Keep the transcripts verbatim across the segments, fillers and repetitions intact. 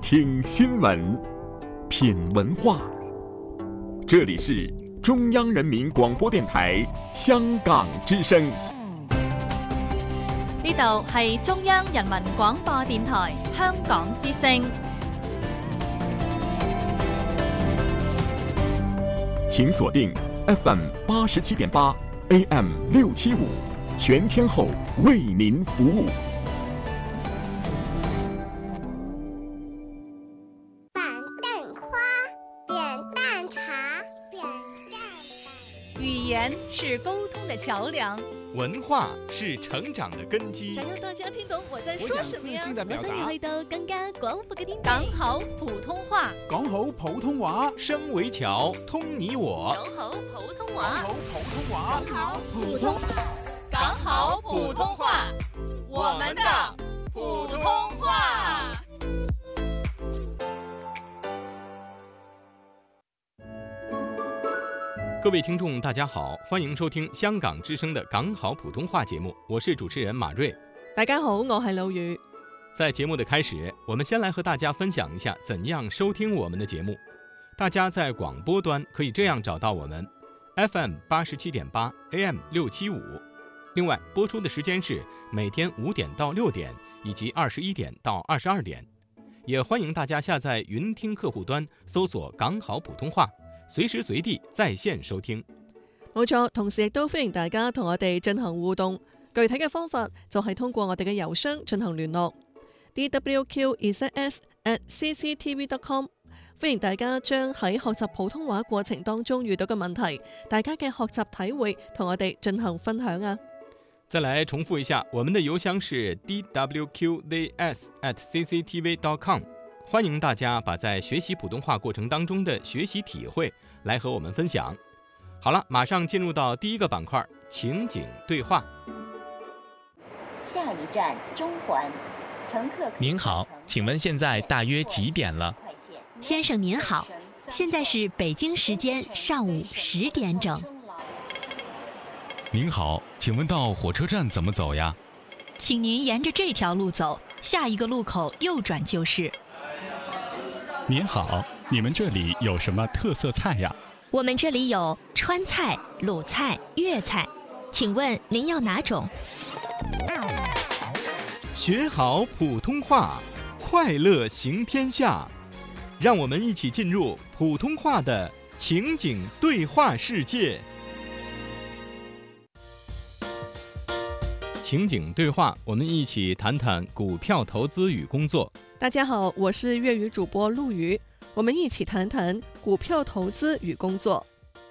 听新闻，品文化。这里是中央人民廣播電台香港之聲。 呢度係中央人民廣播電台香港之聲。 請鎖定 F M 八十七點八 A M 六七五，全天候為您服務。 語言是溝通的橋樑， 文化是成長的根基。 想讓大家聽懂我在說什麼呀？ 我想要去到更加廣闊嘅天地。 講好普通話， 講好普通話， 聲為橋，通你我。 講好普通話， 講好普通話， 講好普通話，講好普通話，我們的普通話。 各位聽眾大家好，歡迎收聽香港之聲的港好普通話節目，我是主持人馬瑞。 大家好，我係老宇。 在節目的開始，我們先來和大家分享一下怎樣收聽我們的節目。大家在廣播端可以這樣找到我們 F M 八十七點八 A M 六七五，另外播出的時間是每天五點到六點以及二十一點到二十二點。也歡迎大家下載雲聽客戶端搜索港好普通話，隨時隨地在線收聽。 冇錯，同時亦都歡迎大家同我哋進行互動，具體嘅方法就係通過我哋嘅郵箱進行聯絡 d w q z s at c c t v dot com。 歡迎大家將喺學習普通話過程當中遇到嘅問題，大家嘅學習體會同我哋進行分享啊。 再來重複一下，我們的郵箱是 d w q z s at c c t v dot com。歡迎大家把在學習普通話過程當中的學習體會來和我們分享。好了，馬上進入到第一個板塊，情景對話。 下一站中環，乘客。 您好，請問現在大約幾點了？ 先生您好，現在是北京時間上午十點整。 您好，請問到火車站怎麼走呀？ 請您沿着這條路走，下一個路口右轉就是。 您好，你們這裡有什麼特色菜呀？ 我們這裡有川菜、魯菜、粵菜，請問您要哪種？ 學好普通話，快樂行天下。讓我們一起進入普通話的情景對話世界。情景對話，我們一起談談股票投資與工作。 大家好，我是粵語主播陸瑜，我們一起談談股票投資與工作。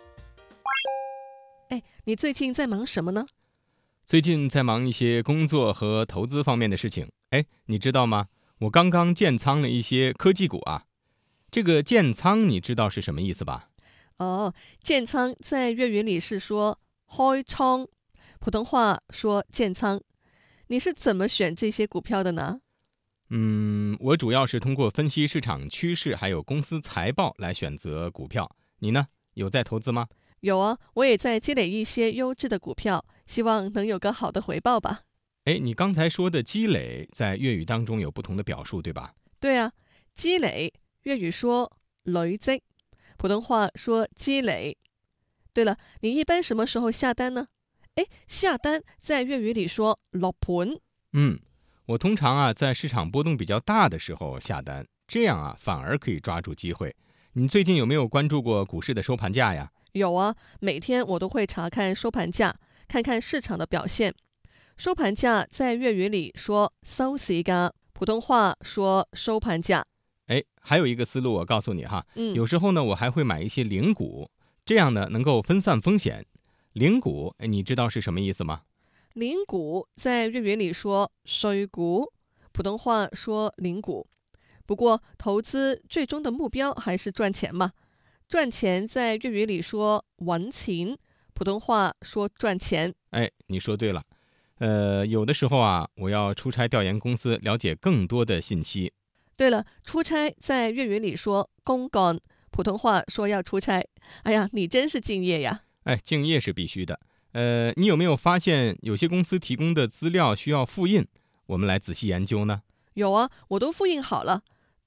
哎，你最近在忙什麼呢？ 最近在忙一些工作和投資方面的事情。哎，你知道嗎？我剛剛建倉了一些科技股啊。這個建倉你知道是什麼意思吧？ 哦，建倉在粵語裡是說開倉，普通話說建倉。你是怎麼選這些股票的呢？ 嗯，我主要是通過分析市場趨勢還有公司財報來選擇股票。你呢？有在投資嗎？ 有啊，我也在積累一些優質的股票，希望能有個好的回報吧。 誒，你剛才說的積累在粵語當中有不同的表述，對吧？ 對啊，積累粵語說累積，普通話說積累。對了，你一般什麼時候下單呢？誒，下單在粵語裡說落盤。 嗯，我通常啊在市場波動比較大的時候下單，這樣啊反而可以抓住機會。你最近有沒有關注過股市的收盤價呀？ 有啊，每天我都會查看收盤價，看看市場的表現。收盤價在粵語裡說收市價，普通話說收盤價。 哎，還有一個思路我告訴你哈， 嗯， 有時候呢我還會買一些零股，這樣呢能夠分散風險。零股，哎，你知道是什麼意思嗎？ 零股在粵語裡說碎股，普通話說零股。不過投資最終的目標還是賺錢嘛，賺錢在粵語裡說揾錢，普通話說賺錢。 哎，你說對了。呃，有的時候啊，我要出差調研公司，了解更多的信息。 對了，出差在粵語裡說公幹，普通話說要出差。哎呀，你真是敬業呀！ 哎，敬業是必須的。呃，你有沒有發現有些公司提供的資料需要複印？我們來仔細研究呢。 有啊，我都複印好了。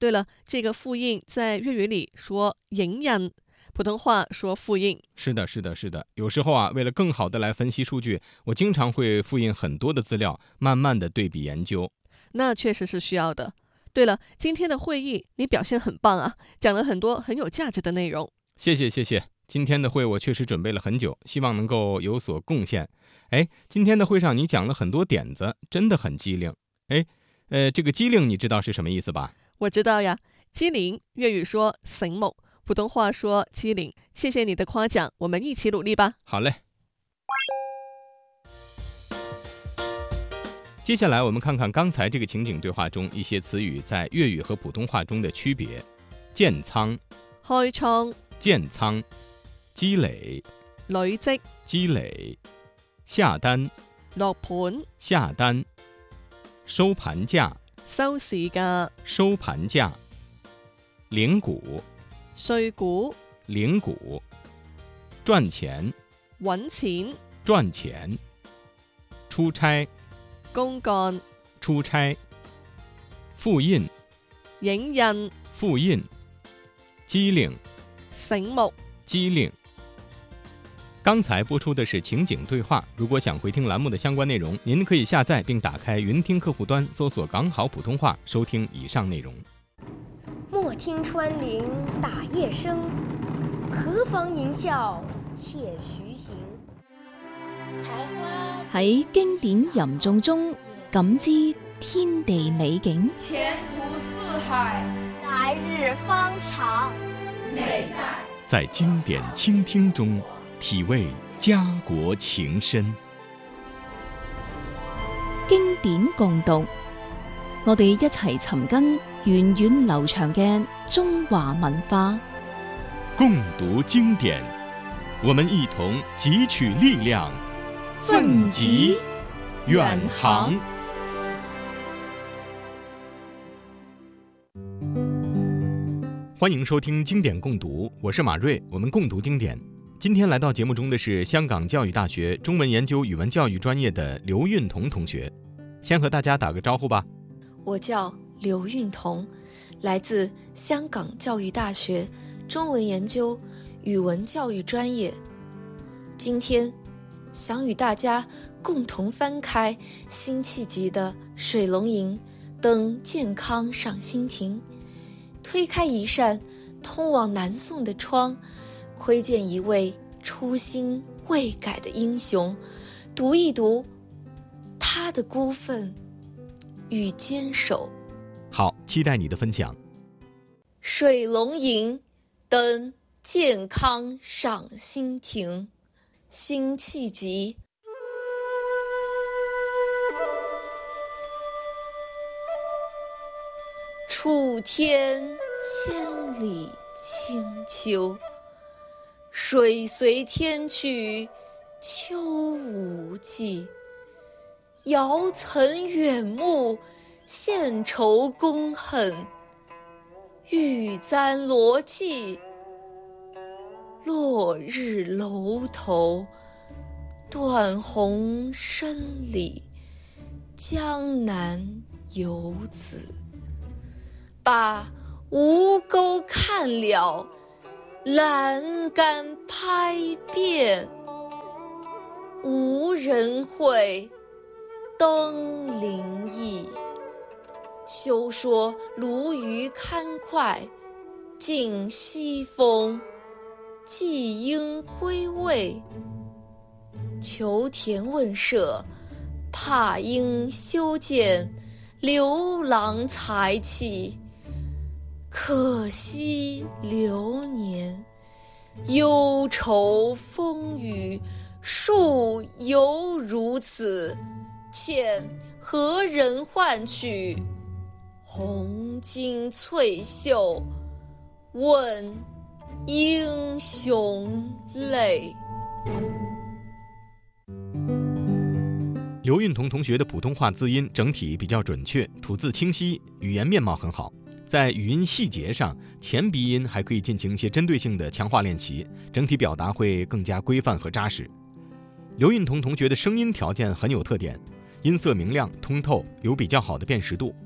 对了，这个复印在粤语里说影印，普通话说复印。 是的，是的，是的。有时候啊，为了更好的来分析数据，我经常会复印很多的资料，慢慢的对比研究。 那确实是需要的。对了，今天的会议你表现很棒啊，讲了很多很有价值的内容。 谢谢，谢谢。今天的会我确实准备了很久，希望能够有所贡献。哎，今天的会上你讲了很多点子，真的很机灵。哎，呃，这个机灵你知道是什么意思吧？ 我知道呀，机灵，粤语说醒目，普通话说机灵。谢谢你的夸奖，我们一起努力吧。 好嘞。接下来我们看看刚才这个情景对话中一些词语在粤语和普通话中的区别。建倉、 開倉、 建倉、積累、 累積、 積累、下單、 落盤、 下單、收盤價、 收市價、 收盤價、領股、 稅股、 領股、賺錢、 揾錢、 賺錢、出差、 公幹、 出差、複印、 影印、 複印、機靈、 醒目、 機靈。刚才播出的是情景对话，如果想回听栏目的相关内容，您可以下载并打开云听客户端，搜索港好普通话，收听以上内容。 莫听穿林打叶声，何妨吟啸且徐行。 喺經典吟誦中感知天地美景， 前途似海， 来日方长， 美在在经典倾聽中體味家國情深。 經典共讀，我哋一齊尋根源遠流長嘅中華文化。 共讀經典，我們一同汲取力量，奮楫遠航。 欢迎收听经典共读，我是马瑞，我们共读经典。今天来到节目中的是香港教育大学中文研究语文教育专业的刘运彤同学，先和大家打个招呼吧。 我叫刘运彤，来自香港教育大学中文研究语文教育专业。今天想与大家共同翻开辛弃疾的《水龙吟》，登健康上新亭，推开一扇通往南宋的窗，窥见一位初心未改的英雄，读一读他的孤愤与坚守。 好，期待你的分享。 水龙吟，登健康上新亭，辛弃疾。楚天千里清秋，水随天去秋无际。遥曾远目，献愁公恨，玉簪罗髻，落日楼头。断鸿声里，江南游子。把吴钩看了，栏杆拍遍，无人会登临沂。休说鲈鱼堪脍，尽西风，季鹰归未。求田问舍，怕应修建，刘郎才气。可惜流年，忧愁风雨，数犹如此。欠何人换取红巾翠袖，问英雄泪。 刘运彤同学的普通话字音整体比较准确，吐字清晰，语言面貌很好。在语音细节上，前鼻音还可以进行一些针对性的强化练习，整体表达会更加规范和扎实。刘运彤同学的声音条件很有特点，音色明亮通透，有比较好的辨识度。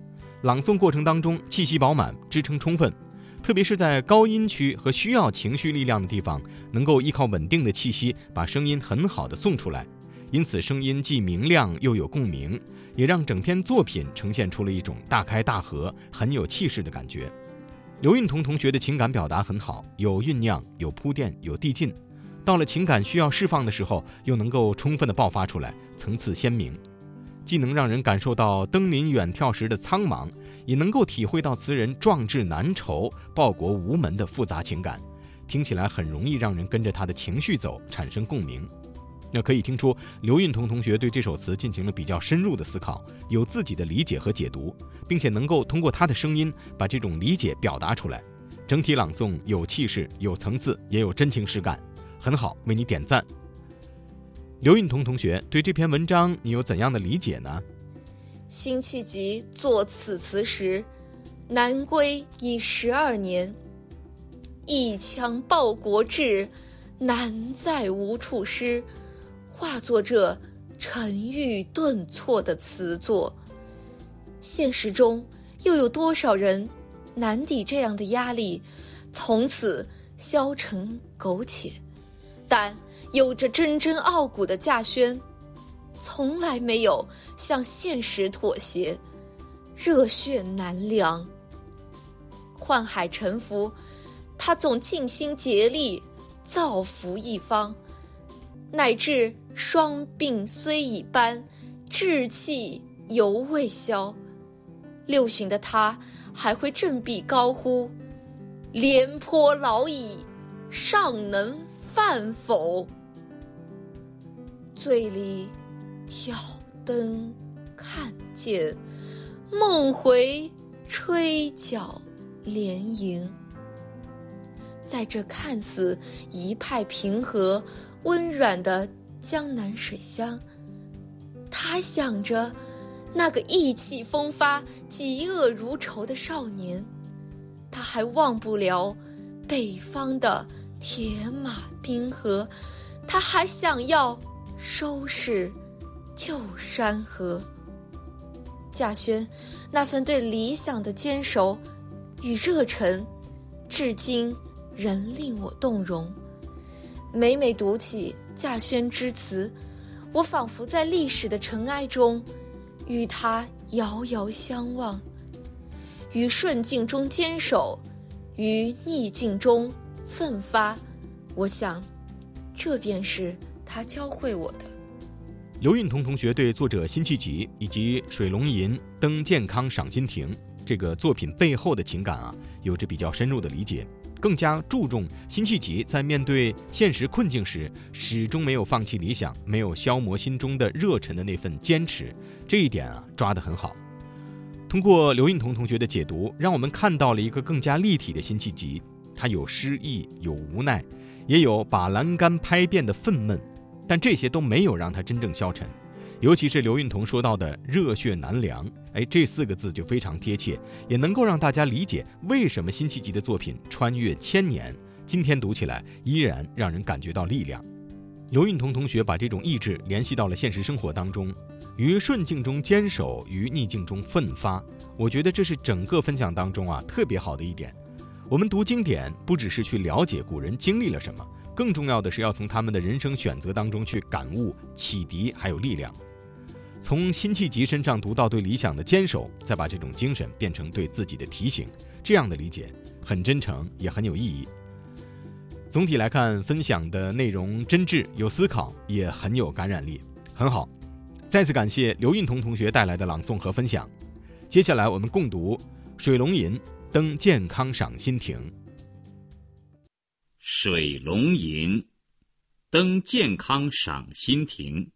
朗诵过程当中气息饱满，支撑充分，特别是在高音区和需要情绪力量的地方，能够依靠稳定的气息把声音很好的送出来，因此声音既明亮又有共鸣，也让整篇作品呈现出了一种大开大合、很有气势的感觉。刘运彤同学的情感表达很好，有酝酿，有铺垫，有递进，到了情感需要释放的时候，又能够充分的爆发出来，层次鲜明，既能让人感受到登临远眺时的苍茫，也能够体会到词人壮志难酬、报国无门的复杂情感，听起来很容易让人跟着他的情绪走，产生共鸣。那可以听出刘运彤同学对这首词进行了比较深入的思考，有自己的理解和解读，并且能够通过他的声音把这种理解表达出来。整体朗诵有气势，有层次，也有真情实感，很好，为你点赞。刘运彤同学，对这篇文章你有怎样的理解呢？ 辛弃疾作此词时，南归已十二年，一腔报国志，难再无处施，化作这沉郁顿挫的词作。现实中又有多少人难抵这样的压力，从此消沉苟且？但有着真真傲骨的稼轩，从来没有向现实妥协，热血难凉。宦海沉浮，他总尽心竭力造福一方，乃至双鬓虽已斑，志气犹未消。六旬的他还会振臂高呼：廉颇老矣，尚能饭否？醉里挑灯看剑，梦回吹角连营。在这看似一派平和温软的江南水乡，他还想着那个意气风发、嫉恶如仇的少年，他还忘不了北方的铁马冰河，他还想要收拾旧山河。稼轩那份对理想的坚守与热忱，至今仍令我动容。每每读起稼轩之词，我仿佛在历史的尘埃中与他遥遥相望，于顺境中坚守，于逆境中奋发。我想，这便是他教会我的。 刘运彤同学对作者辛弃疾以及水龙吟登健康赏心亭这个作品背后的情感啊，有着比较深入的理解，更加注重辛弃疾在面对现实困境时始终没有放弃理想，没有消磨心中的热忱的那份坚持，这一点啊抓得很好。通过刘运彤同学的解读，让我们看到了一个更加立体的辛弃疾，他有诗意，有无奈，也有把栏杆拍遍的愤懑，但这些都没有让他真正消沉。尤其是刘运彤说到的热血难凉，哎，这四个字就非常贴切，也能够让大家理解为什么辛弃疾的作品穿越千年，今天读起来依然让人感觉到力量。刘运彤同学把这种意志联系到了现实生活当中，于顺境中坚守，于逆境中奋发，我觉得这是整个分享当中啊特别好的一点。我们读经典不只是去了解古人经历了什么，更重要的是要从他们的人生选择当中去感悟、启迪还有力量。从辛弃疾身上读到对理想的坚守，再把这种精神变成对自己的提醒，这样的理解很真诚，也很有意义。总体来看，分享的内容真挚有思考，也很有感染力，很好。再次感谢刘运彤同学带来的朗诵和分享。接下来我们共读水龙吟登健康赏心亭。 水龙吟登健康赏心亭。